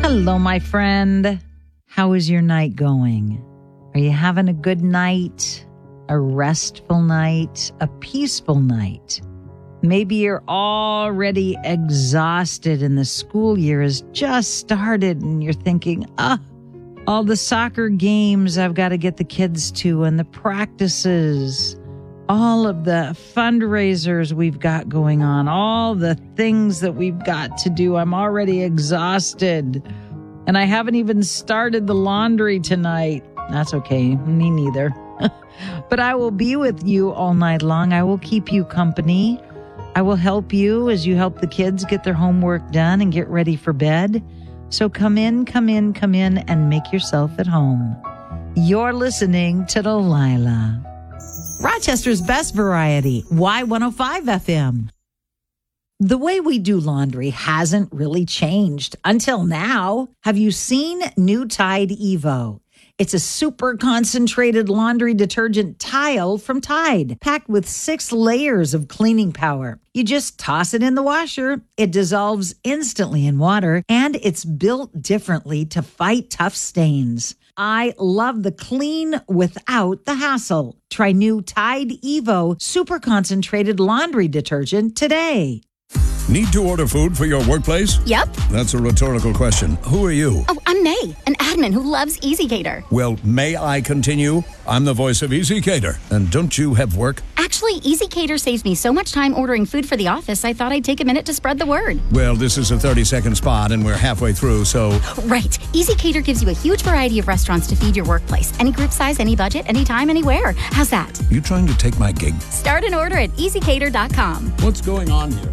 Hello, my friend. How is your night going? Are you having a good night? A restful night? A peaceful night? Maybe you're already exhausted and the school year has just started and you're thinking, all the soccer games I've got to get the kids to and the practices, all of the fundraisers we've got going on, all the things that we've got to do. I'm already exhausted and I haven't even started the laundry tonight. That's okay. Me neither. But I will be with you all night long. I will keep you company. I will help you as you help the kids get their homework done and get ready for bed. So come in, and make yourself at home. You're listening to Delilah. Rochester's best variety, Y105 FM. The way we do laundry hasn't really changed until now. Have you seen new Tide Evo? It's a super concentrated laundry detergent tile from Tide, packed with 6 layers of cleaning power. You just toss it in the washer. It dissolves instantly in water, and it's built differently to fight tough stains. I love the clean without the hassle. Try new Tide Evo super concentrated laundry detergent today. Need to order food for your workplace? Yep. That's a rhetorical question. Who are you? Oh, I'm May, an admin who loves EasyCater. Well, may I continue? I'm the voice of EasyCater. And don't you have work? Actually, EasyCater saves me so much time ordering food for the office, I thought I'd take a minute to spread the word. Well, this is a 30-second spot, and we're halfway through, so... Right. EasyCater gives you a huge variety of restaurants to feed your workplace. Any group size, any budget, anytime, anywhere. How's that? You trying to take my gig? Start an order at easycater.com. What's going on here?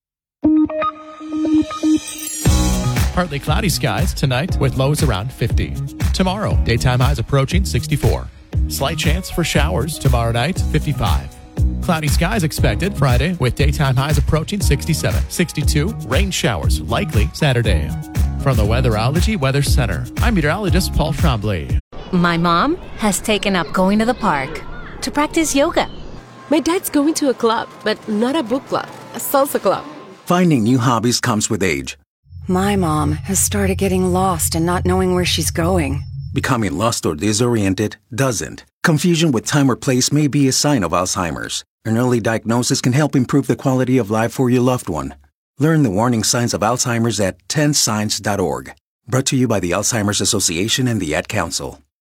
Partly cloudy skies tonight with lows around 50. Tomorrow, daytime highs approaching 64. Slight chance for showers tomorrow night, 55. Cloudy skies expected Friday with daytime highs approaching 67. 62, rain showers likely Saturday. From the Weatherology Weather Center, I'm meteorologist Paul Tremblay. My mom has taken up going to the park to practice yoga. My dad's going to a club, but not a book club, a salsa club. Finding new hobbies comes with age. My mom has started getting lost and not knowing where she's going. Becoming lost or disoriented doesn't. Confusion with time or place may be a sign of Alzheimer's. An early diagnosis can help improve the quality of life for your loved one. Learn the warning signs of Alzheimer's at 10signs.org. Brought to you by the Alzheimer's Association and the Ad Council.